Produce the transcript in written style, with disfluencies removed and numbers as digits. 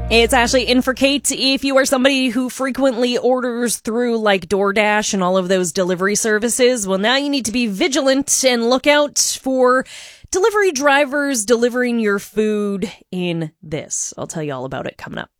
It's Ashley in for Kate. If you are somebody who frequently orders through like DoorDash and all of those delivery services, well, now you need to be vigilant and look out for delivery drivers delivering your food in this. I'll tell you all about it coming up.